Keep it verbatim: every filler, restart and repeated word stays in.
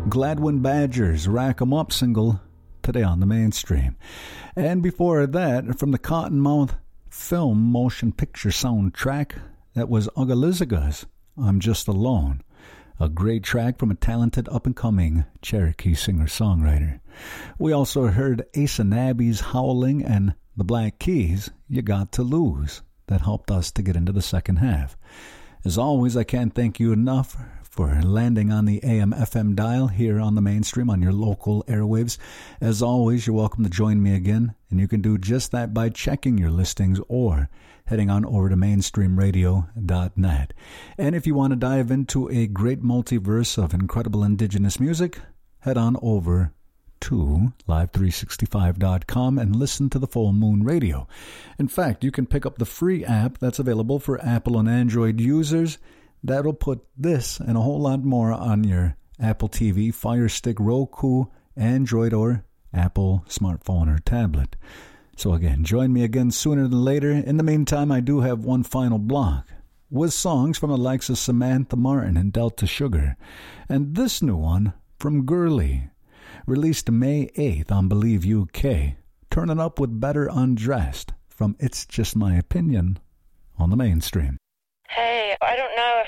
Gladwin Badgers, Rack 'em Up single, today on the mainstream. And before that, from the Cottonmouth film motion picture soundtrack, that was Ugalizziga's I'm Just Alone. A great track from a talented up-and-coming Cherokee singer-songwriter. We also heard Asa Nabby's Howling and the Black Keys, You Got to Lose. That helped us to get into the second half. As always, I can't thank you enough for landing on the A M F M dial here on the mainstream on your local airwaves. As always, you're welcome to join me again, and you can do just that by checking your listings or heading on over to mainstream radio dot net. And if you want to dive into a great multiverse of incredible indigenous music, head on over to live three sixty-five dot com and listen to the Full Moon Radio. In fact, you can pick up the free app that's available for Apple and Android users. That'll put this and a whole lot more on your Apple T V, Fire Stick, Roku, Android, or Apple smartphone or tablet. So again, join me again sooner than later. In the meantime, I do have one final block with songs from the likes of Samantha Martin and Delta Sugar. And this new one from Gurley, released May eighth on Believe U K, turning up with Better Undressed from It's Just My Opinion on the mainstream. Hey, I don't know if